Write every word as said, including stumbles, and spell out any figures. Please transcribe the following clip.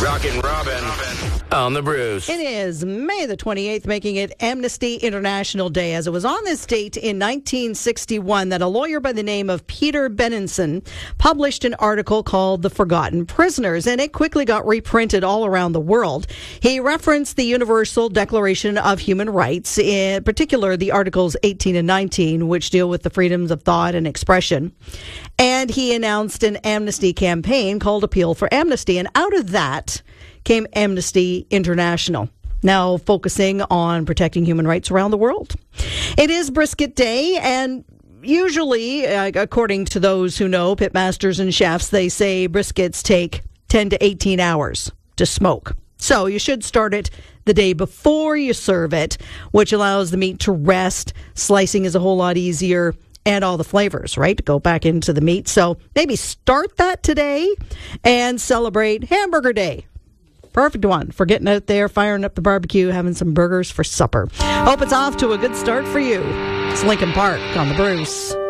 Rockin' Robin on the Bruce. It is May the twenty-eighth, making it Amnesty International Day, as it was on this date in nineteen sixty-one that a lawyer by the name of Peter Benenson published an article called The Forgotten Prisoners, and it quickly got reprinted all around the world. He referenced the Universal Declaration of Human Rights, in particular the Articles eighteen and nineteen, which deal with the freedoms of thought and expression. And he announced an amnesty campaign called Appeal for Amnesty, and out of that came Amnesty International, now focusing on protecting human rights around the world. It is Brisket Day, and usually, uh, according to those who know, pitmasters and chefs, they say briskets take ten to eighteen hours to smoke. So you should start it the day before you serve it, which allows the meat to rest. Slicing is a whole lot easier, and all the flavors, right, go back into the meat. So maybe start that today and celebrate Hamburger Day. Perfect one for getting out there, firing up the barbecue, having some burgers for supper. Hope it's off to a good start for you. It's Lincoln Park on the Bruce.